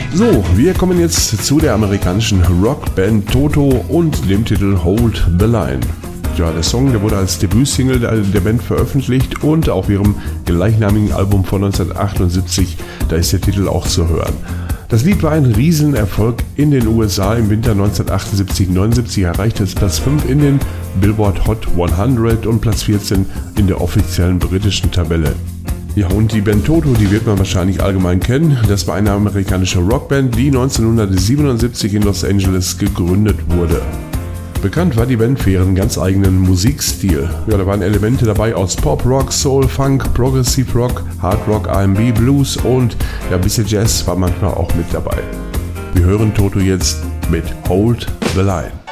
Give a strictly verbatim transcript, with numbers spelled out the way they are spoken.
So, wir kommen jetzt zu der amerikanischen Rockband Toto und dem Titel Hold the Line. Ja, der Song, der wurde als Debütsingle der, der Band veröffentlicht und auf ihrem gleichnamigen Album von neunzehnhundertachtundsiebzig, da ist der Titel auch zu hören. Das Lied war ein Riesenerfolg in den U S A. Im Winter neunzehnhundertachtundsiebzig neunundsiebzig erreichte es Platz fünf in den Billboard Hot hundert und Platz vierzehn in der offiziellen britischen Tabelle. Ja, und die Band Toto, die wird man wahrscheinlich allgemein kennen. Das war eine amerikanische Rockband, die neunzehnhundertsiebenundsiebzig in Los Angeles gegründet wurde. Bekannt war die Band für ihren ganz eigenen Musikstil. Ja, da waren Elemente dabei aus Pop, Rock, Soul, Funk, Progressive Rock, Hard Rock, R and B, Blues und ja, ein bisschen Jazz war manchmal auch mit dabei. Wir hören Toto jetzt mit Hold the Line.